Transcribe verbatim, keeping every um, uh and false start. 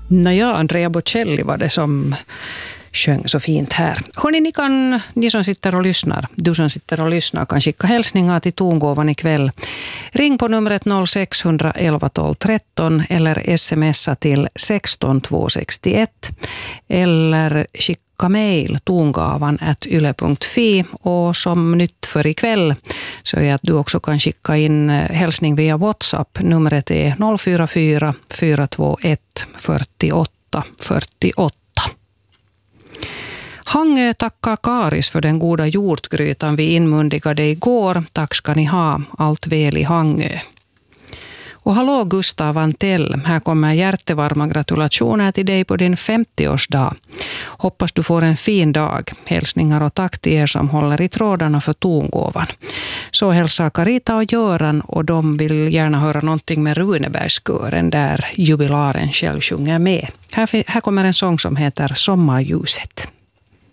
Nåja, Andrea Bocelli var det som sjöng så fint här. Hörrni, ni kan, ni som sitter och lyssnar, du som sitter och lyssnar kan skicka hälsningar till tongåvan ikväll. Ring på numret noll sex ett ett tolv tretton eller smsa till sexton tvåhundrasextioett eller skicka mejl tongavan at yle punkt fi, och som nytt för ikväll så är att du också kan skicka in hälsning via WhatsApp. Numret är noll fyra fyra fyra två ett fyrtioåtta fyrtioåtta. Hangö tackar Karis för den goda hjortgrytan vi inmundigade igår. Tack ska ni ha. Allt väl i Hangö. Och hallå Gustav Antell, här kommer hjärtevarma gratulationer till dig på din femtioårsdag. Hoppas du får en fin dag. Hälsningar och tack till er som håller i trådarna för tongåvan. Så hälsar Carita och Göran, och de vill gärna höra någonting med Runebergskören där jubilaren själv sjunger med. Här, här kommer en sång som heter Sommarljuset.